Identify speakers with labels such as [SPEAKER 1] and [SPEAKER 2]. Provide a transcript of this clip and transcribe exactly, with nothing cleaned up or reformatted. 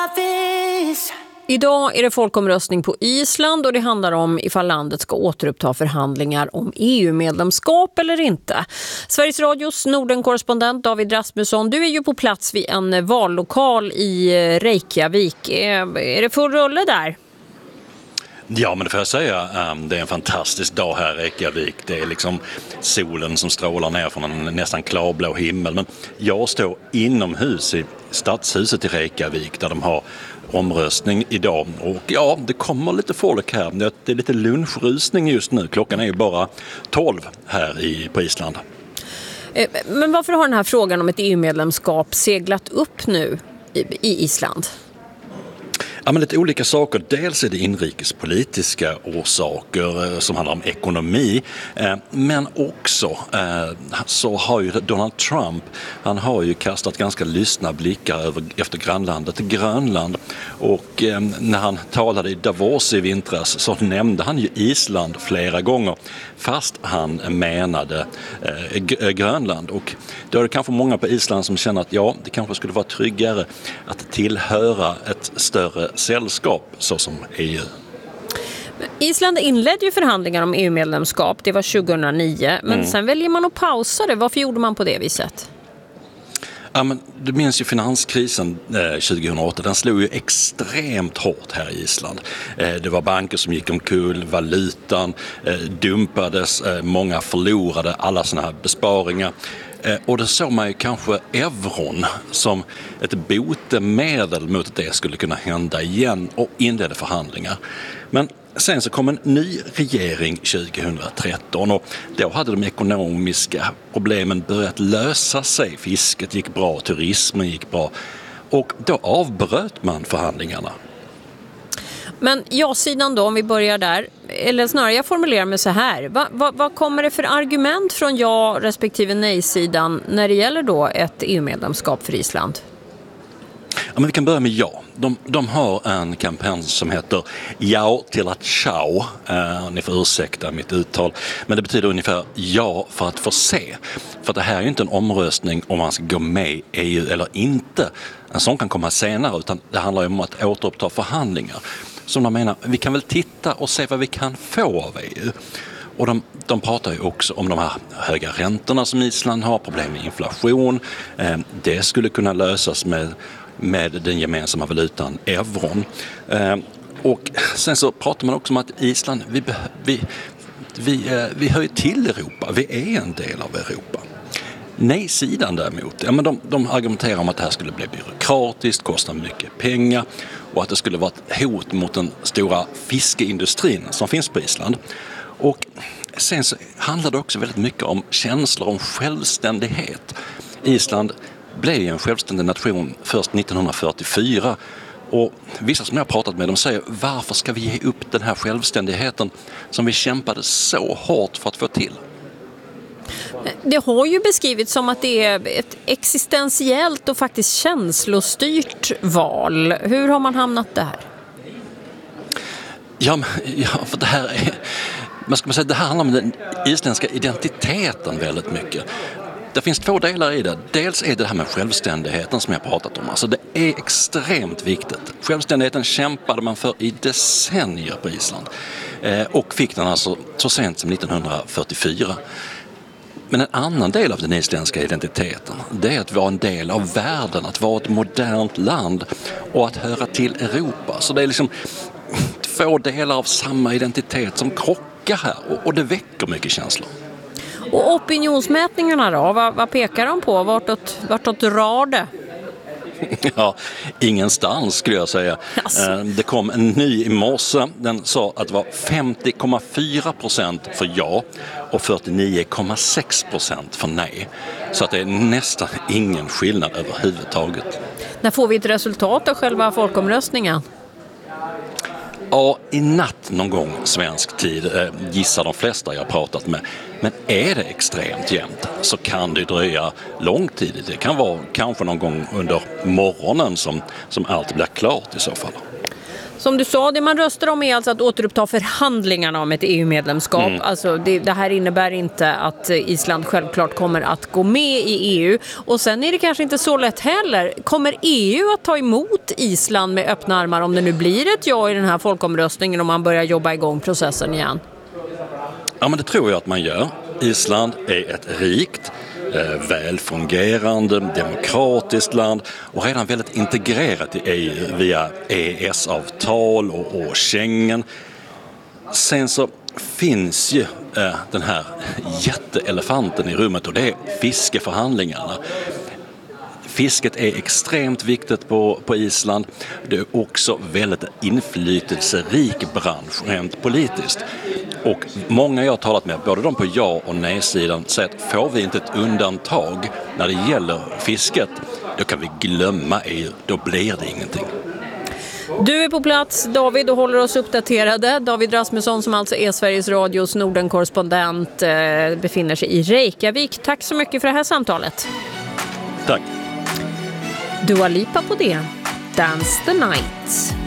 [SPEAKER 1] Idag är det folkomröstning på Island och det handlar om ifall landet ska återuppta förhandlingar om E U-medlemskap eller inte. Sveriges Radios Norden-korrespondent David Rasmusson, du är ju på plats vid en vallokal i Reykjavik. Är det full rulle där?
[SPEAKER 2] Ja, men det får jag säga. Det är en fantastisk dag här i Reykjavik. Det är liksom solen som strålar ner från en nästan klarblå himmel. Men jag står inomhus i stadshuset i Reykjavik där de har omröstning idag. Och ja, det kommer lite folk här. Det är lite lunchrusning just nu. Klockan är ju bara tolv här i, på Island.
[SPEAKER 1] Men varför har den här frågan om ett E U-medlemskap seglat upp nu i, i Island?
[SPEAKER 2] Ja, men lite olika saker. Dels är det inrikespolitiska orsaker som handlar om ekonomi. Men också så har ju Donald Trump, han har ju kastat ganska lystna blickar över, efter grannlandet Grönland. Och när han talade i Davos i vintras så nämnde han ju Island flera gånger. Fast han menade Grönland. Och då är det kanske många på Island som känner att ja, det kanske skulle vara tryggare att tillhöra ett större sällskap så som E U.
[SPEAKER 1] Island inledde ju förhandlingar om E U-medlemskap, det var tjugohundranio, men mm. sen väljer man att pausa det. Varför gjorde man på det viset?
[SPEAKER 2] Ja, men du minns ju finanskrisen eh, tjugohundraåtta, den slog ju extremt hårt här i Island. Eh, det var banker som gick omkull, valutan eh, dumpades, eh, många förlorade alla såna här besparingar. Eh, och det såg man ju kanske euron som ett botemedel mot att det skulle kunna hända igen och inledde förhandlingar. Men sen så kom en ny regering tjugohundratretton och då hade de ekonomiska problemen börjat lösa sig. Fisket gick bra, turismen gick bra och då avbröt man förhandlingarna.
[SPEAKER 1] Men ja-sidan då, om vi börjar där, eller snarare jag formulerar mig så här. Va, va, vad kommer det för argument från ja respektive nej-sidan när det gäller då ett E U-medlemskap för Island?
[SPEAKER 2] Ja, men vi kan börja med ja. De, de har en kampanj som heter Ja till att ciao. Eh, ni får ursäkta mitt uttal. Men det betyder ungefär ja för att få se. För det här är ju inte en omröstning om man ska gå med i E U eller inte. En sån kan komma senare, utan det handlar ju om att återuppta förhandlingar. Som de menar, vi kan väl titta och se vad vi kan få av E U. Och de, de pratar ju också om de här höga räntorna som Island har, problem med inflation. Eh, det skulle kunna lösas med med den gemensamma valutan euron. Eh, och sen så pratar man också om att Island, vi, vi, vi, eh, vi hör till Europa, vi är en del av Europa. Nej-sidan däremot, ja, men de, de argumenterar om att det här skulle bli byråkratiskt, kosta mycket pengar och att det skulle vara ett hot mot den stora fiskeindustrin som finns på Island. Och sen så handlar det också väldigt mycket om känslor om självständighet. Island blev en självständig nation först nittonhundrafyrtiofyra och vissa som jag har pratat med, de säger varför ska vi ge upp den här självständigheten som vi kämpade så hårt för att få till?
[SPEAKER 1] Det har ju beskrivits som att det är ett existentiellt och faktiskt känslostyrt val. Hur har man hamnat där?
[SPEAKER 2] Ja, ja för det här är, man ska säga, det här handlar om den isländska identiteten väldigt mycket. Det finns två delar i det. Dels är det det här med självständigheten som jag pratat om. Alltså det är extremt viktigt. Självständigheten kämpade man för i decennier på Island. Eh, och fick den alltså så sent som nittonhundrafyrtiofyra. Men en annan del av den isländska identiteten, det är att vara en del av världen, att vara ett modernt land och att höra till Europa. Så det är liksom två delar av samma identitet som krockar här och, och det väcker mycket känslor.
[SPEAKER 1] Och opinionsmätningarna då, vad, vad pekar de på? Vartåt, vartåt drar det?
[SPEAKER 2] Ja, ingenstans skulle jag säga. Alltså. Det kom en ny i morse. Den sa att det var femtio komma fyra procent för ja och fyrtionio komma sex procent för nej. Så att det är nästan ingen skillnad överhuvudtaget.
[SPEAKER 1] När får vi ett resultat av själva folkomröstningen?
[SPEAKER 2] Ja, i natt någon gång svensk tid eh, gissar de flesta jag pratat med. Men är det extremt jämnt så kan det dröja lång tid. Det kan vara kanske någon gång under morgonen som, som allt blir klart i så fall.
[SPEAKER 1] Som du sa, det man röstar om är alltså att återuppta förhandlingarna om ett E U-medlemskap. Mm. Alltså det, det här innebär inte att Island självklart kommer att gå med i E U. Och sen är det kanske inte så lätt heller. Kommer E U att ta emot Island med öppna armar om det nu blir ett ja i den här folkomröstningen och man börjar jobba igång processen igen?
[SPEAKER 2] Ja, men det tror jag att man gör. Island är ett rikt, eh, välfungerande, demokratiskt land och redan väldigt integrerat i E U via E E S-avtal och, och Schengen. Sen så finns ju eh, den här jätteelefanten i rummet och det är fiskeförhandlingarna. Fisket är extremt viktigt på, på Island. Det är också väldigt inflytelserik bransch rent politiskt. Och många jag har talat med, både de på ja- och nej-sidan, säger att får vi inte ett undantag när det gäller fisket, då kan vi glömma E U. Då blir det ingenting.
[SPEAKER 1] Du är på plats, David, och håller oss uppdaterade. David Rasmusson, som alltså är Sveriges Radios Norden-korrespondent, befinner sig i Reykjavik. Tack så mycket för det här samtalet.
[SPEAKER 2] Tack.
[SPEAKER 1] Dua Lipa på det. Dance the Night.